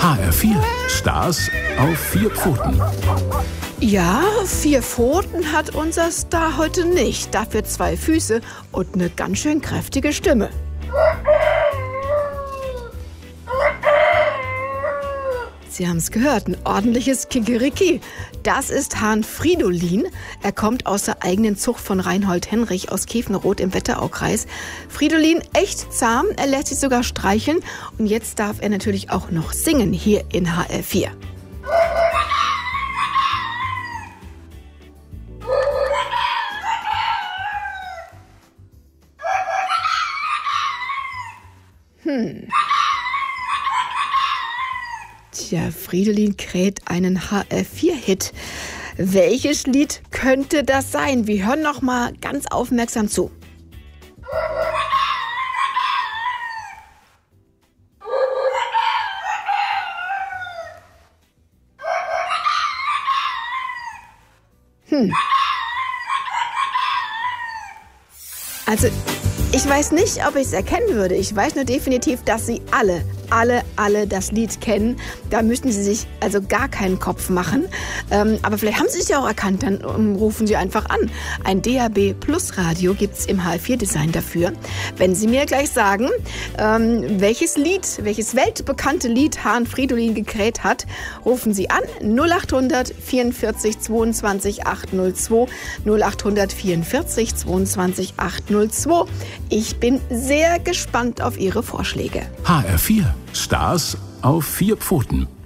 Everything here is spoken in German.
HR4, Stars auf 4 Pfoten. Ja, 4 Pfoten hat unser Star heute nicht. Dafür 2 Füße und eine ganz schön kräftige Stimme. Sie haben es gehört, ein ordentliches Kikeriki. Das ist Hahn Fridolin. Er kommt aus der eigenen Zucht von Reinhold Henrich aus Kefenrot im Wetteraukreis. Fridolin echt zahm, er lässt sich sogar streicheln. Und jetzt darf er natürlich auch noch singen hier in HR4. Tja, Fridolin kräht einen HR4-Hit. Welches Lied könnte das sein? Wir hören noch mal ganz aufmerksam zu. Also, ich weiß nicht, ob ich es erkennen würde. Ich weiß nur definitiv, dass Sie alle das Lied kennen. Da müssen Sie sich also gar keinen Kopf machen. Aber vielleicht haben Sie es ja auch erkannt, dann rufen Sie einfach an. Ein DAB Plus Radio gibt es im HR4-Design dafür. Wenn Sie mir gleich sagen, welches weltbekannte Lied Hahn Fridolin gekräht hat, rufen Sie an 0800 44 22 802 0800 44 22 802. Ich bin sehr gespannt auf Ihre Vorschläge. HR4, Stars auf 4 Pfoten.